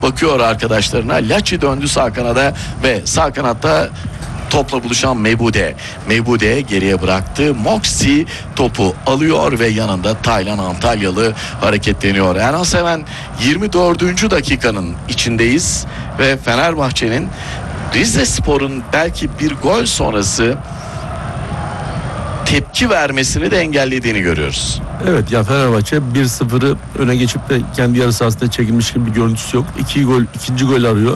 bakıyor arkadaşlarına. Laçi döndü sağ kanada ve sağ kanatta topla buluşan Mebude. Mebude geriye bıraktı. Moxie topu alıyor ve yanında Taylan Antalyalı hareketleniyor. Erhan Seven 24. dakikanın içindeyiz ve Fenerbahçe'nin Rizespor'un belki bir gol sonrası tepki vermesini de engellediğini görüyoruz. Evet ya, Fenerbahçe 1-0'ı öne geçip de kendi yarı sahasında çekilmiş gibi bir görüntüsü yok. İkinci gol arıyor.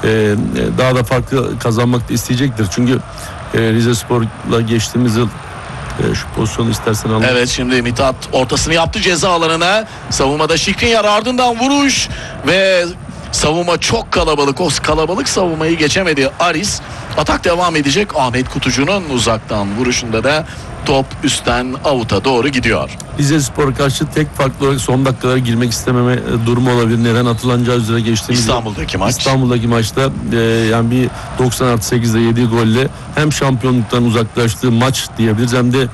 Daha da farklı kazanmak da isteyecektir. Çünkü Rizespor'la geçtiğimiz yıl şu pozisyonu istersen alalım. Evet, şimdi Mithat ortasını yaptı ceza alanına. Savunmada Şikrinyar, ardından vuruş ve savunma çok kalabalık. O kalabalık savunmayı geçemedi Aris. Atak devam edecek. Ahmet Kutucu'nun uzaktan vuruşunda da top üstten avuta doğru gidiyor. Rizespor'a karşı tek farklı olarak son dakikalara girmek istememe durumu olabilir. Neden? Atılacağı üzere geçtiğimiz İstanbul'daki maçta yani bir 90+8'de yediği golle hem şampiyonluktan uzaklaştığı maç diyebiliriz, hem de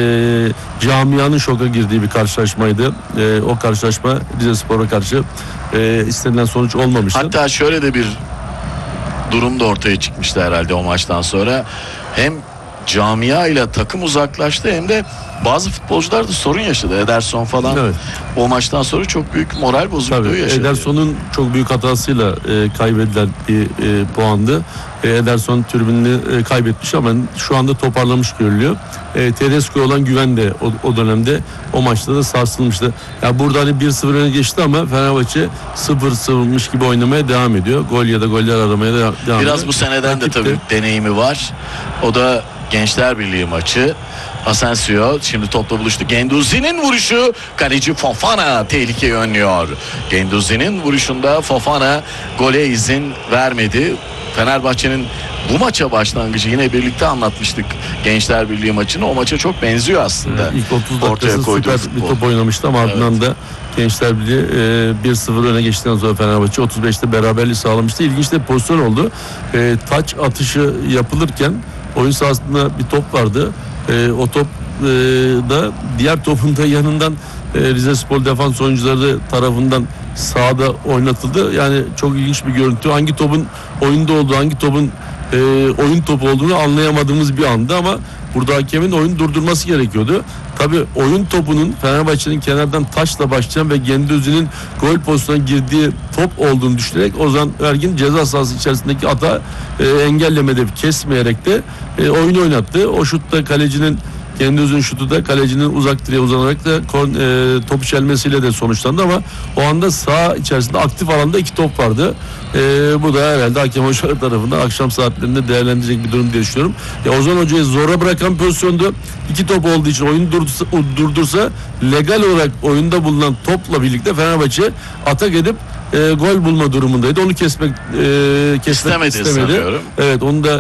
camianın şoka girdiği bir karşılaşmaydı. O karşılaşma Rizespor'a karşı istenilen sonuç olmamıştı. Hatta şöyle de bir durum da ortaya çıkmıştı herhalde o maçtan sonra. Hem camia ile takım uzaklaştı, hem de bazı futbolcular da sorun yaşadı. Ederson falan, evet, o maçtan sonra çok büyük moral bozukluğu yaşadı. Ederson'un çok büyük hatasıyla kaybedilen bir puandı. Ederson tribününü kaybetmiş ama şu anda toparlamış görülüyor. Tedesco'ya olan güven de o dönemde o maçta da sarsılmıştı. Yani burada hani 1-0 öne geçti ama Fenerbahçe 0-0'mış gibi oynamaya devam ediyor. Gol ya da goller aramaya devam ediyor. Biraz bu seneden de tabii deneyimi var. O da Gençler Birliği maçı. Asensio şimdi topla buluştu. Genduzi'nin vuruşu, kaleci Fofana tehlikeyi önlüyor. Genduzi'nin vuruşunda Fofana gole izin vermedi. Fenerbahçe'nin bu maça başlangıcı, yine birlikte anlatmıştık Gençler Birliği maçını. O maça çok benziyor aslında. İlk 30 dakikası süper bir top oynamıştı ama ardından da Gençler Birliği 1-0 öne geçtikten sonra Fenerbahçe 35'te beraberliği sağlamıştı. İlginç de bir pozisyon oldu. Taç atışı yapılırken oyun sahasında bir top vardı. O top da diğer topun da yanından Rizespor defans oyuncuları tarafından sahada oynatıldı. Yani çok ilginç bir görüntü. Hangi topun oyunda olduğu, hangi topun oyun topu olduğunu anlayamadığımız bir anda, ama burada hakemin oyunu durdurması gerekiyordu. Tabii oyun topunun Fenerbahçe'nin kenardan taşla başlayan ve Genduzi'nin gol pozisyonuna girdiği top olduğunu düşünerek Ozan Ergin ceza sahası içerisindeki hata engellemede, kesmeyerek de oyunu oynattı. O şutta kalecinin, Genduzi'nin şutu da kalecinin uzak direğe uzanarak da topu çelmesiyle de sonuçlandı, ama o anda saha içerisinde aktif alanda iki top vardı. Bu da herhalde hakem hocaları tarafından akşam saatlerinde değerlendirecek bir durum diye düşünüyorum. Ozan Hoca'yı zora bırakan pozisyonda iki top olduğu için oyunu durdursa legal olarak oyunda bulunan topla birlikte Fenerbahçe atak edip gol bulma durumundaydı. Onu kesmek istemedi. Sanıyorum. Evet, onu da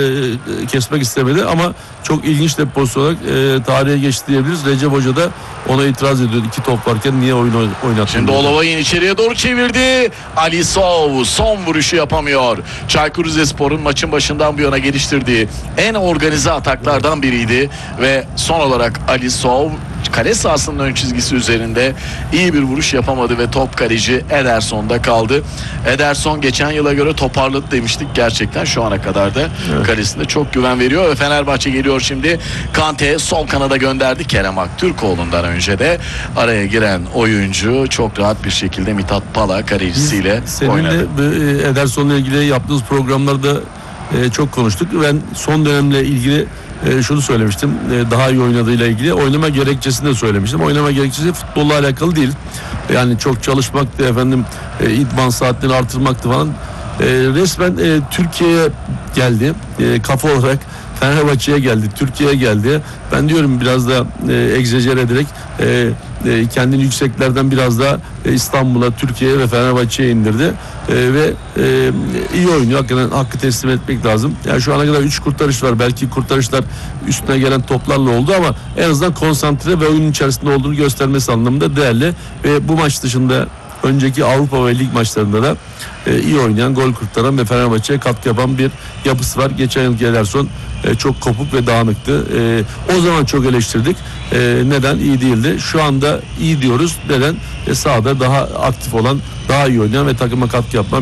kesmek istemedi, ama çok ilginç de bir pozisyon olarak tarihe geçti diyebiliriz. Recep Hoca da ona itiraz ediyordu. İki top varken niye oyunu oynattın? Şimdi Olavay'ın içeriye doğru çevirdi. Ali Sov son vuruşu yapamıyor. Çaykur Rizespor'un maçın başından bu yana geliştirdiği en organize ataklardan biriydi ve son olarak Ali Sov kale sahasının ön çizgisi üzerinde iyi bir vuruş yapamadı ve top kaleci Ederson'da kaldı. Ederson geçen yıla göre toparladı demiştik. Gerçekten şu ana kadar da kalesinde çok güven veriyor ve Fenerbahçe geliyor şimdi. Kante sol kanada gönderdi. Kerem Aktürkoğlu'ndan önce de araya giren oyuncu çok rahat bir şekilde Mithat Pala kalecisiyle oynadı. Seninle Ederson'la ilgili yaptığımız programlarda çok konuştuk. Ben son dönemle ilgili şunu söylemiştim. Daha iyi oynadığıyla ilgili oynama gerekçesini de söylemiştim. Oynama gerekçesi futbolla alakalı değil. Yani çok çalışmaktı, idman saatlerini artırmaktı falan. Resmen Türkiye'ye geldi. Kafa olarak Fenerbahçe'ye geldi, Türkiye'ye geldi. Ben diyorum biraz da egzajer ederek kendini yükseklerden biraz daha İstanbul'a, Türkiye'ye ve Fenerbahçe'ye indirdi. Ve iyi oynuyor. Hakikaten hakkı teslim etmek lazım. Yani şu ana kadar 3 kurtarış var. Belki kurtarışlar üstüne gelen toplarla oldu, ama en azından konsantre ve oyunun içerisinde olduğunu göstermesi anlamında değerli. Ve bu maç dışında önceki Avrupa ve lig maçlarında da iyi oynayan, gol kurtaran ve Fenerbahçe'ye katkı yapan bir yapısı var. Geçen yılki Ederson çok kopuk ve dağınıktı. O zaman çok eleştirdik. Neden? İyi değildi. Şu anda iyi diyoruz. Neden? Sahada daha aktif olan, daha iyi oynayan ve takıma katkı yapan